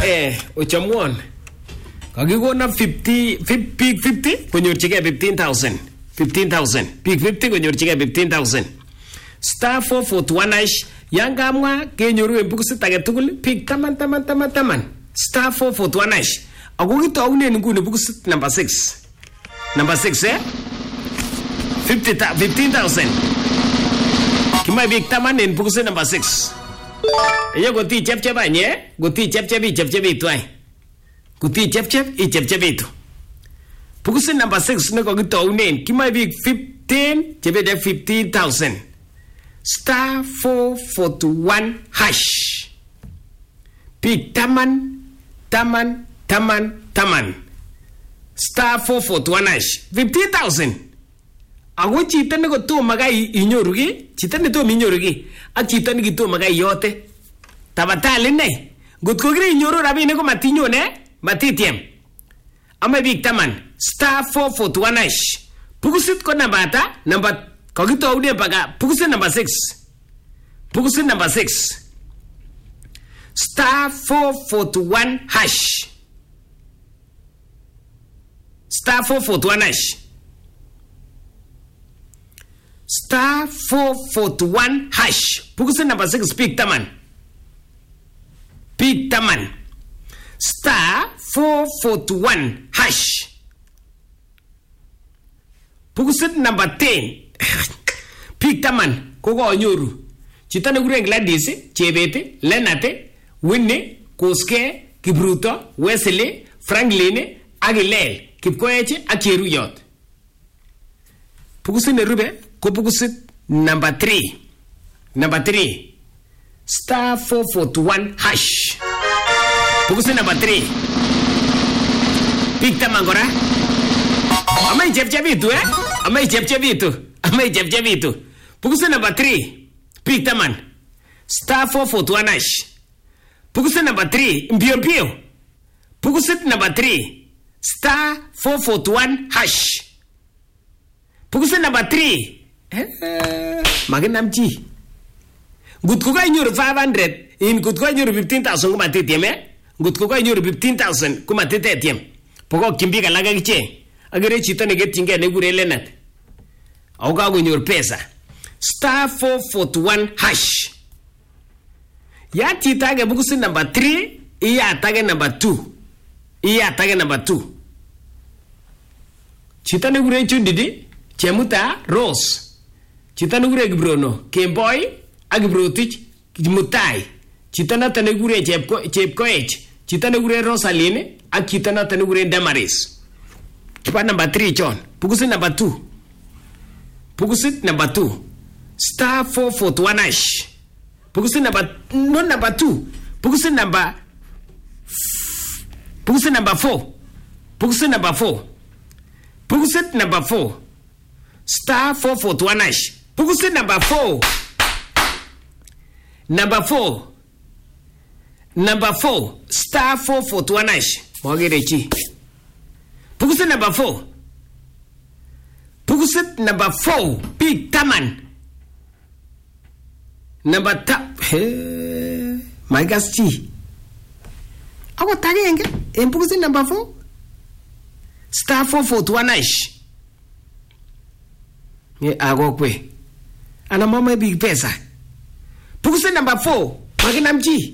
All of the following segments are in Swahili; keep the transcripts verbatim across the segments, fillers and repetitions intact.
eh ochamwon kakikona fifty fifty fifty konyorchigei fifteen thousand fifteen thousand big fifty konyorchigei fifteen thousand star four forty-one hash yang kamwa kenyoru en bukusit age tugul big taman taman taman taman star four forty-one hash ako kitaunen nguni bukusit number six number six eh fifty fifteen thousand kimai big taman en bukusit number six Eyo goti chep chep anye, goti chep chep i chep chep i tuai. Goti chep chep i chep chep i tu. Pukusin number six ne kogi taunen, kimai big fifteen, chepe de fifteen thousand. Star four forty-one hash. Big taman, taman, taman, taman. Star four forty-one hash. Fifteen thousand. Ako chita ne koto magai inyorugi, chita ne to minyorugi. Ak chita ne kito magai yote. Tabatali ne. Gut ko gire inyoru rabi ne ko matinyo ne, matitiem. Ame big taman. Star four forty-one hash. Pukusit ko nabata, number kogito ude paga. Pukusit number six. Pukusit number six. Star four forty-one hash. Star four forty-one hash. Star four forty-one hash. Pukusin number six. Big taman. Big taman. Star four forty-one hash. Pukusin number ten. Big taman. Koko onyoru. Chitane gure Gladys, Chebete, Lenate, Winnie, Koske, Kibruto, Wesley, Franklin, Agilel, Kipkoeche, Akiruyot. Pukusin rube. Kopukusit number three. Number three. Star four forty-one hash. Pukusit number three. Big tamangora. Amai jeb jebitu eh? Amai jeb jebitu. Amai jeb jebitu. Pukusit number three. Big taman. Star four forty-one hash. Pukusit number three. Mbio mbio. Pukusit number three. Star four forty-one hash. Pukusit number three. Eh, magenam chi. Gut ko kay nyur five hundred, in gut ko nyur fifteen thousand kuma tetiem eh. Gut ko kay nyur fifteen thousand kuma tetiem. Poko kimbi kalaga kiche. Agere chito ne getinge ne gure lenat. Au ka go nyur pesa. Star four forty-one hash. Ya chita ge bukusi number three, iya tage number two. Iya tage number two. Chita ne gure chundidi, Chemuta Rose. Chita nugure Gibrono, Kemboy, Agibrotich, Mutai. Chita na tanegure Chepkoech, Chita nugure Rosaline, and Chita na tanegure Damaris. Kipa number three, John. Pukusit number two. Pukusit number two. Star four forty-one hash. Pukusit number, no number two. Pukusit number, Pukusit number four. Pukusit number four. Pukusit number four. Star four forty-one hash. Pukusit number four. Number four. Number four. Star four forty-one hash. Mogerechi. Pukusit number four. Pukusit number four. Big taman. Number tap. Hey, my gas chi. Ako tagenge. En pukusit number four. Star four forty-one hash. Ye ago kwe. Ana mama big pesa. Pukusit number four. Maginamji.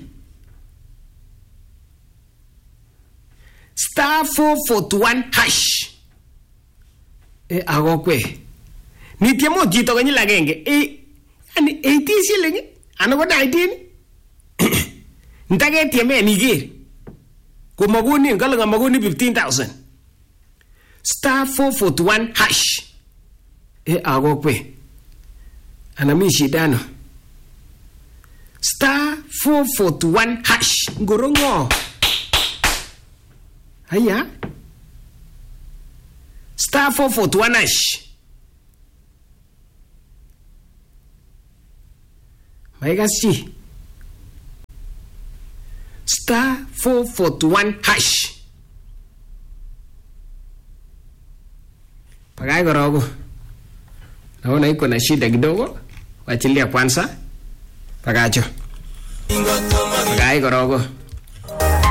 Star four forty-one hash. E ago kwe. Nitiamo jito kanyi lagenge. E ani eighteen shilling. Ana ko nineteen. Ntage tiame nigir. Ko maguni ngala maguni fifteen thousand. Star four forty-one hash. E ago kwe. Anamishi dano. Star four forty-one hash. Ngorongo. Haya. Star four forty-one hash. Maigasi. Star four forty-one hash. Pagai gorogo. Naona iko na shida kidogo. Wachilia kwanza. Pagacho. Pagai gorogo.